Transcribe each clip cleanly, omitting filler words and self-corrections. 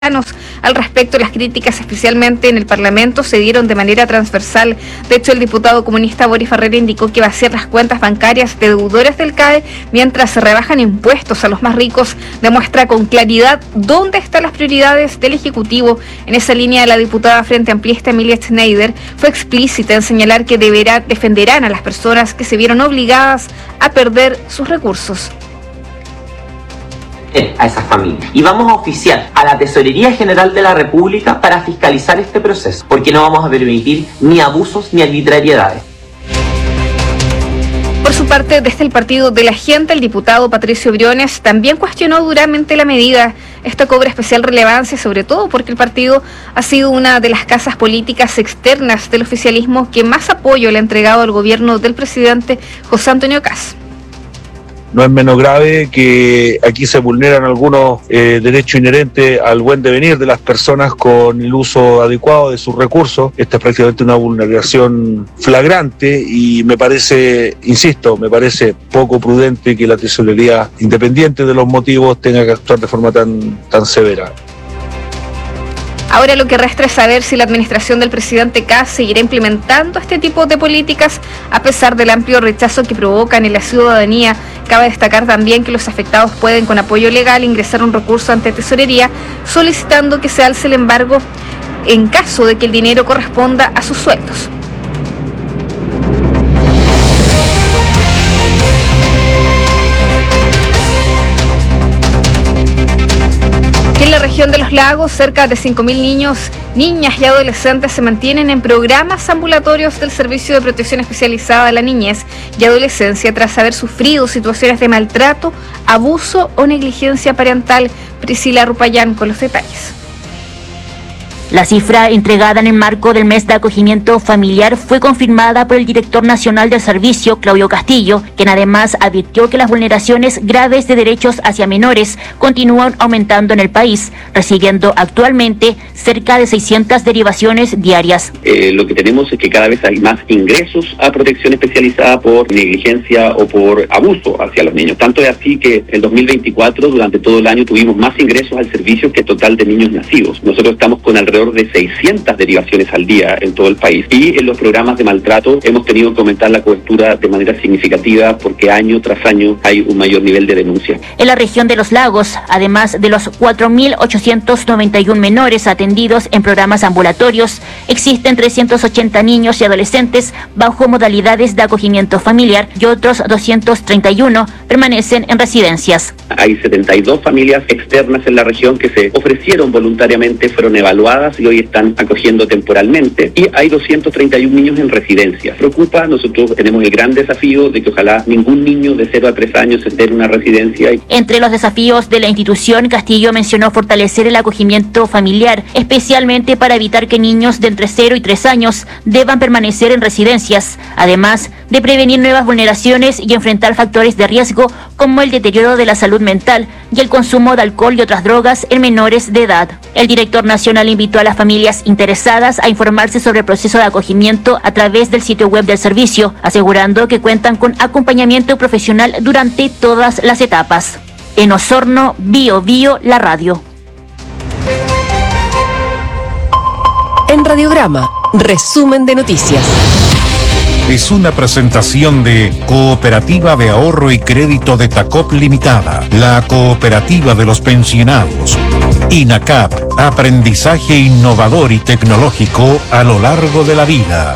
Al respecto, las críticas, especialmente en el Parlamento, se dieron de manera transversal. De hecho, el diputado comunista Boris Farrell indicó que vaciar las cuentas bancarias de deudores del CAE mientras se rebajan impuestos a los más ricos demuestra con claridad dónde están las prioridades del Ejecutivo. En esa línea, la diputada Frente Amplista Emilia Schneider fue explícita en señalar que defenderán a las personas que se vieron obligadas a perder sus recursos. A esas familias. Y vamos a oficiar a la Tesorería General de la República para fiscalizar este proceso, porque no vamos a permitir ni abusos ni arbitrariedades. Por su parte, desde el Partido de la Gente, el diputado Patricio Briones también cuestionó duramente la medida. Esto cobra especial relevancia, sobre todo porque el partido ha sido una de las casas políticas externas del oficialismo que más apoyo le ha entregado al gobierno del presidente José Antonio Kast. No es menos grave que aquí se vulneran algunos derechos inherentes al buen devenir de las personas con el uso adecuado de sus recursos. Esta es prácticamente una vulneración flagrante y me parece poco prudente que la tesorería, independiente de los motivos, tenga que actuar de forma tan severa. Ahora lo que resta es saber si la administración del presidente Kast seguirá implementando este tipo de políticas a pesar del amplio rechazo que provocan en la ciudadanía. Cabe destacar también que los afectados pueden, con apoyo legal, ingresar un recurso ante tesorería solicitando que se alce el embargo en caso de que el dinero corresponda a sus sueldos. En la región de Los Lagos, cerca de 5.000 niños, niñas y adolescentes se mantienen en programas ambulatorios del Servicio de Protección Especializada de la Niñez y Adolescencia tras haber sufrido situaciones de maltrato, abuso o negligencia parental. Priscila Rupayán con los detalles. La cifra entregada en el marco del mes de acogimiento familiar fue confirmada por el director nacional del servicio, Claudio Castillo, quien además advirtió que las vulneraciones graves de derechos hacia menores continúan aumentando en el país, recibiendo actualmente cerca de 600 derivaciones diarias. Lo que tenemos es que cada vez hay más ingresos a protección especializada por negligencia o por abuso hacia los niños. Tanto es así que en 2024, durante todo el año, tuvimos más ingresos al servicio que el total de niños nacidos. Nosotros estamos con alrededor de 600 derivaciones al día en todo el país, y en los programas de maltrato hemos tenido que aumentar la cobertura de manera significativa porque año tras año hay un mayor nivel de denuncia. En la región de Los Lagos, además de los 4.891 menores atendidos en programas ambulatorios, existen 380 niños y adolescentes bajo modalidades de acogimiento familiar y otros 231 permanecen en residencias. Hay 72 familias externas en la región que se ofrecieron voluntariamente, fueron evaluadas y hoy están acogiendo temporalmente, y hay 231 niños en residencia. Preocupa, nosotros tenemos el gran desafío de que ojalá ningún niño de 0 a 3 años esté en una residencia. Entre los desafíos de la institución, Castillo mencionó fortalecer el acogimiento familiar, especialmente para evitar que niños de entre 0 y 3 años deban permanecer en residencias, además de prevenir nuevas vulneraciones y enfrentar factores de riesgo como el deterioro de la salud mental y el consumo de alcohol y otras drogas en menores de edad. El director nacional invitó a las familias interesadas a informarse sobre el proceso de acogimiento a través del sitio web del servicio, asegurando que cuentan con acompañamiento profesional durante todas las etapas. En Osorno, Bio Bio, la radio. En Radiograma, resumen de noticias. Es una presentación de Cooperativa de Ahorro y Crédito de Tacop Limitada, la cooperativa de los pensionados. INACAP, aprendizaje innovador y tecnológico a lo largo de la vida.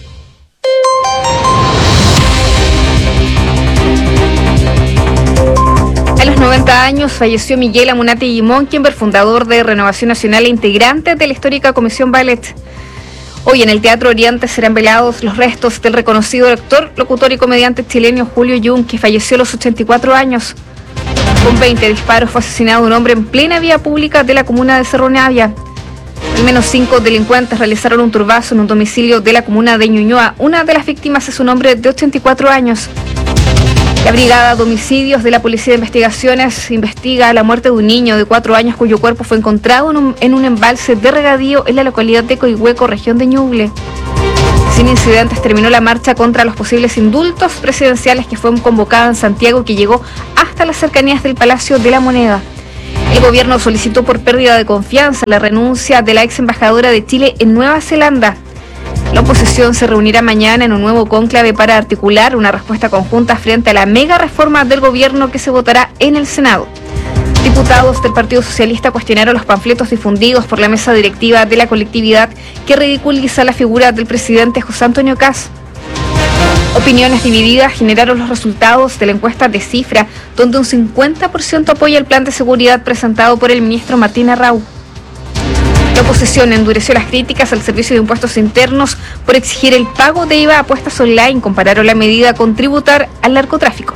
A los 90 años falleció Miguel Amunate Guimón, quien fue fundador de Renovación Nacional e integrante de la histórica Comisión Ballet. Hoy en el Teatro Oriente serán velados los restos del reconocido actor, locutor y comediante chileno Julio Jung, que falleció a los 84 años. Con 20 disparos fue asesinado un hombre en plena vía pública de la comuna de Cerro Navia. Al menos 5 delincuentes realizaron un turbazo en un domicilio de la comuna de Ñuñoa. Una de las víctimas es un hombre de 84 años. La Brigada de Homicidios de la Policía de Investigaciones investiga la muerte de un niño de 4 años cuyo cuerpo fue encontrado en un embalse de regadío en la localidad de Coihueco, región de Ñuble. Sin incidentes terminó la marcha contra los posibles indultos presidenciales que fue convocada en Santiago, que llegó hasta las cercanías del Palacio de la Moneda. El gobierno solicitó por pérdida de confianza la renuncia de la ex embajadora de Chile en Nueva Zelanda. La oposición se reunirá mañana en un nuevo cónclave para articular una respuesta conjunta frente a la mega reforma del gobierno que se votará en el Senado. Diputados del Partido Socialista cuestionaron los panfletos difundidos por la mesa directiva de la colectividad que ridiculiza la figura del presidente José Antonio Kast. Opiniones divididas generaron los resultados de la encuesta de Cifra, donde un 50% apoya el plan de seguridad presentado por el ministro Martín Arrau. La oposición endureció las críticas al Servicio de Impuestos Internos por exigir el pago de IVA a apuestas online. Compararon la medida con tributar al narcotráfico.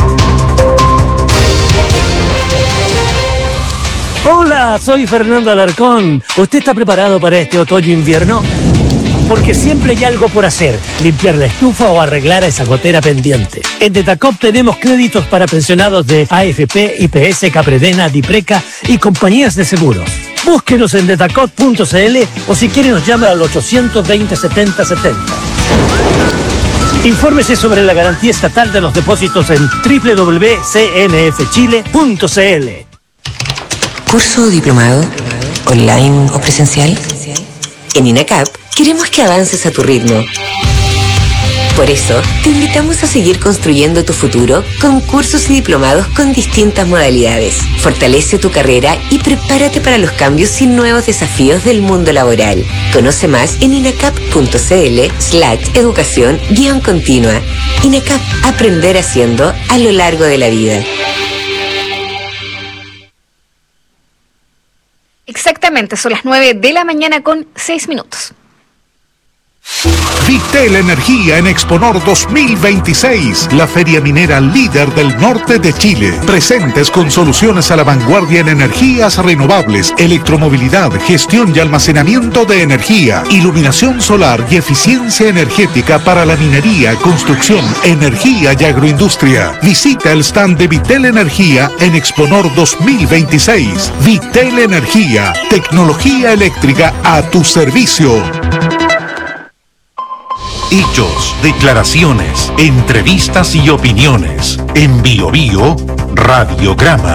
Hola, soy Fernando Alarcón. ¿Usted está preparado para este otoño-invierno? Porque siempre hay algo por hacer, limpiar la estufa o arreglar a esa gotera pendiente. En Detacop tenemos créditos para pensionados de AFP, IPS, Capredena, Dipreca y compañías de seguros. Búsquenos en detacop.cl o si quiere nos llama al 820 70 70. Infórmese sobre la garantía estatal de los depósitos en www.cnfchile.cl. ¿Curso o diplomado? ¿Online o presencial? En INACAP queremos que avances a tu ritmo. Por eso, te invitamos a seguir construyendo tu futuro con cursos y diplomados con distintas modalidades. Fortalece tu carrera y prepárate para los cambios y nuevos desafíos del mundo laboral. Conoce más en inacap.cl/educación-continua. INACAP, aprender haciendo a lo largo de la vida. Exactamente, son las 9 de la mañana con 6 minutos. Vitel Energía en Exponor 2026, la feria minera líder del norte de Chile. Presentes con soluciones a la vanguardia en energías renovables, electromovilidad, gestión y almacenamiento de energía, iluminación solar y eficiencia energética para la minería, construcción, energía y agroindustria. Visita el stand de Vitel Energía en Exponor 2026. Vitel Energía, tecnología eléctrica a tu servicio. Hechos, declaraciones, entrevistas y opiniones. En Bio Bio, Radiograma.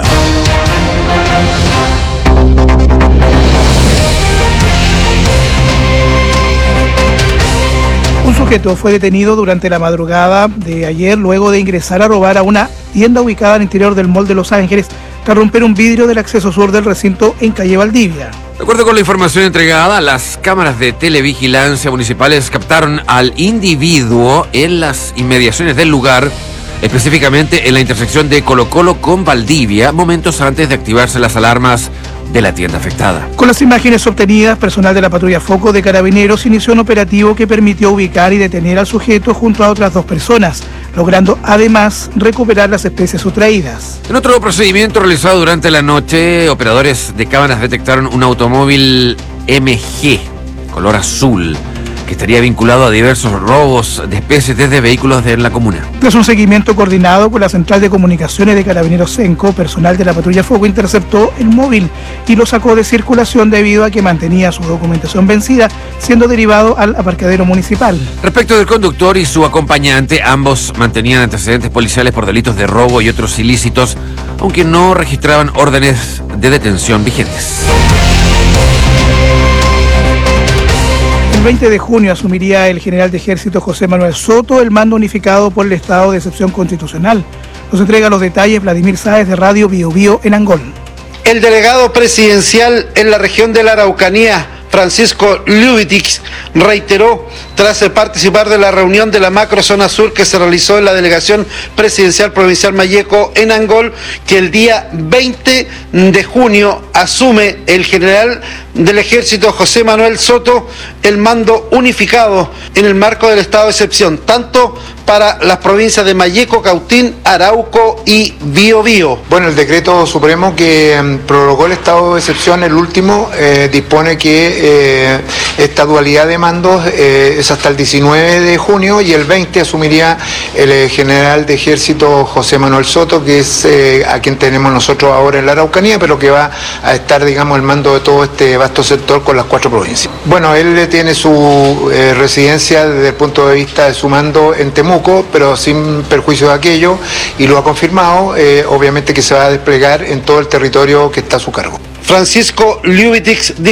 Un sujeto fue detenido durante la madrugada de ayer luego de ingresar a robar a una tienda ubicada al interior del Mall de Los Ángeles tras romper un vidrio del acceso sur del recinto en calle Valdivia. De acuerdo con la información entregada, las cámaras de televigilancia municipales captaron al individuo en las inmediaciones del lugar, específicamente en la intersección de Colo Colo con Valdivia, momentos antes de activarse las alarmas de la tienda afectada. Con las imágenes obtenidas, personal de la patrulla Foco de Carabineros inició un operativo que permitió ubicar y detener al sujeto junto a otras 2 personas, logrando además recuperar las especies sustraídas. En otro procedimiento realizado durante la noche, operadores de cámaras detectaron un automóvil MG, color azul, que estaría vinculado a diversos robos de especies desde vehículos de la comuna. Tras un seguimiento coordinado con la Central de Comunicaciones de Carabineros Senco, personal de la patrulla Foco interceptó el móvil y lo sacó de circulación debido a que mantenía su documentación vencida, siendo derivado al aparcadero municipal. Respecto del conductor y su acompañante, ambos mantenían antecedentes policiales por delitos de robo y otros ilícitos, aunque no registraban órdenes de detención vigentes. El 20 de junio asumiría el general de ejército José Manuel Soto el mando unificado por el estado de excepción constitucional. Nos entrega los detalles Vladimir Sáez de Radio Bio Bio en Angol. El delegado presidencial en la región de la Araucanía, Francisco Lubitix, reiteró tras participar de la reunión de la macrozona sur que se realizó en la delegación presidencial provincial Malleco en Angol, que el día 20 de junio asume el general del ejército José Manuel Soto el mando unificado en el marco del estado de excepción, tanto para las provincias de Malleco, Cautín, Arauco y Biobío. Bueno, el decreto supremo que prorrogó el estado de excepción, el último, dispone que esta dualidad de mandos es hasta el 19 de junio y el 20 asumiría el general de ejército José Manuel Soto, que es a quien tenemos nosotros ahora en la Araucanía, pero que va a estar, digamos, al mando de todo este vasto sector con las 4 provincias. Bueno, él tiene su residencia desde el punto de vista de su mando en Temuco, pero sin perjuicio de aquello, y lo ha confirmado, obviamente que se va a desplegar en todo el territorio que está a su cargo. Francisco Lluvitix